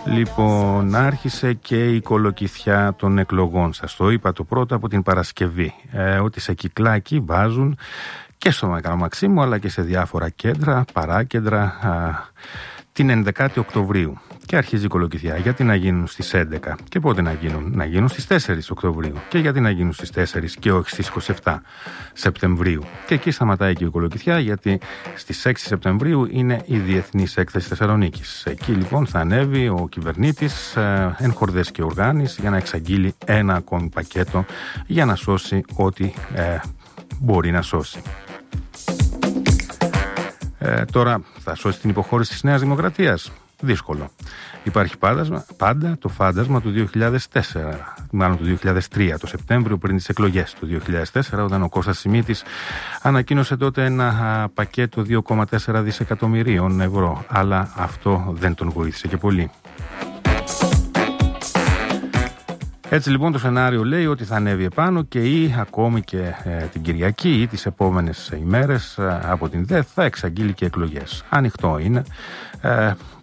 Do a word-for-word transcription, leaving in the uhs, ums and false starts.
Λοιπόν, άρχισε και η κολοκυθιά των εκλογών. Σας το είπα το πρώτο από την Παρασκευή, ε, ότι σε κυκλά εκεί βάζουν και στο Μεγάλο Μαξίμου αλλά και σε διάφορα κέντρα, παράκεντρα, α, την ενδεκάτη Οκτωβρίου. Και αρχίζει η κολοκυθιά. Γιατί να γίνουν στις έντεκα και πότε να γίνουν? Να γίνουν στις τέσσερις Οκτωβρίου. Και γιατί να γίνουν στις τέσσερις και όχι στις είκοσι επτά Σεπτεμβρίου. Και εκεί σταματάει και η κολοκυθιά, γιατί στις έξι Σεπτεμβρίου είναι η Διεθνής Έκθεση Θεσσαλονίκης. Εκεί λοιπόν θα ανέβει ο κυβερνήτης ε, εν χορδές και οργάνης για να εξαγγείλει ένα ακόμη πακέτο για να σώσει ό,τι ε, μπορεί να σώσει. Ε, τώρα θα σώσει την υποχώρηση της Νέας Δημοκρατίας? Δύσκολο. Υπάρχει πάντα, πάντα το φάντασμα του δύο χιλιάδες τέσσερα, μάλλον του δύο χιλιάδες τρία, το Σεπτέμβριο πριν τις εκλογές του δύο χιλιάδες τέσσερα, όταν ο Κώστας Σιμίτης ανακοίνωσε τότε ένα α, πακέτο δύο κόμμα τέσσερα δισεκατομμυρίων ευρώ, αλλά αυτό δεν τον βοήθησε και πολύ. Έτσι λοιπόν το σενάριο λέει ότι θα ανέβει επάνω και ή ακόμη και ε, την Κυριακή ή τις επόμενες ημέρες ε, από την ΔΕΘ θα εξαγγείλει και εκλογές. Ανοιχτό είναι. Ε,